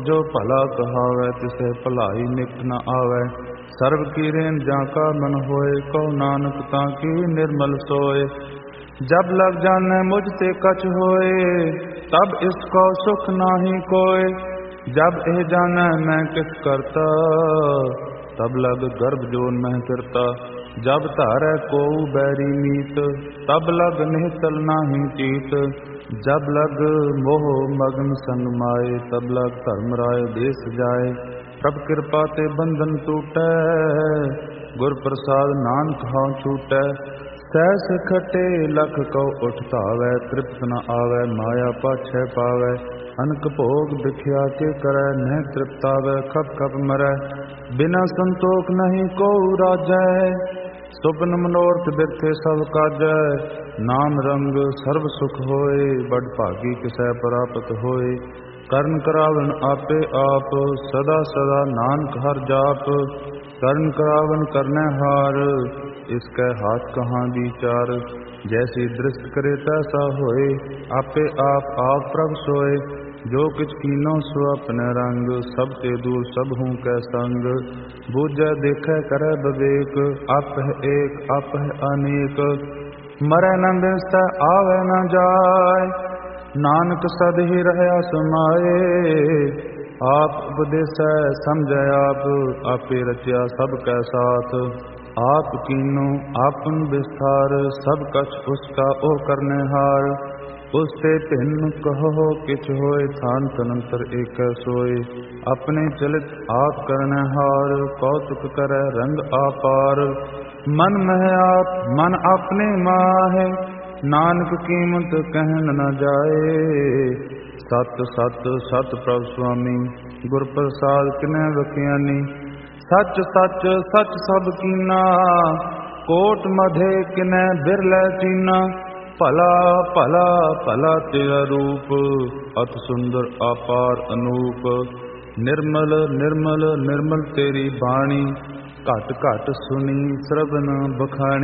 जो भला कहावै तिसे भलाई निक न आवै। सर्व कीरेन जाका मन होए, कहो नानक ताकी निर्मल सोए। जब लग जाने मुझ ते कछ होए, तब इसको सुख नाही कोय। जब एह जाने मैं किस करता, तब लग गर्भ जोन मह फिरता। जब धारै को बैरी मीत, तब लग निहचल नाही चीत। जब लग मोह मगन संग माए, तब लग धर्म राय देश जाए। प्रभ कृपा ते बंधन टूटै, गुर प्रसाद नानक हाउ छूटै। सहस खटे लख कौ उठ धावै, तृप्त न आवै माया पाछै पावै। अनक भोग दिखिया के करै, नह तृप्त आवै खप खप मरै। बिना संतोख नहीं को राजै, सुपन मनोरथ बिरथे सब काजै। नाम रंग सर्व सुख होए, बड़ भागी किसै प्राप्त होए। करन करावन आपे आप, सदा सदा नानक हर जाप। करन करावन करनै हार, इसकै हाथ कहाँ विचार। जैसी दृष्ट करे तैसा होए, आपे आप प्रभ सोए। जो किछ कीनो सो अपने रंग, सब ते दूर सब हूँ कै संग। बूझै देखै करै विवेक, आपह एक आपह अनेक। मरै न बिसरै आवे न जाय, नानक सद ही रहया समाए। आप उपदेसै समझै आप, आपे रचया सब कै साथ। आप कीनो आपन विस्तार, सब कछ उसका ओ करने हार। उसते भिन्न कहो किछ होए, थान तनंतर एक सोए। अपने चलित आप करने हार, कौतुक करे रंग आपार। मन मह आप मन अपने माहे, नानक कीमत कहन न जाए। सत सत सत प्रभ स्वामी, गुर प्रसाद किनै बख्यानी। सच सच सच सब कीना, कोट मधे किनै बिरलै चीना। भला भला भला तेरा रूप, अत सुंदर अपार अनूप। निर्मल निर्मल निर्मल तेरी बाणी, घट घट सुनी श्रवण बखानी।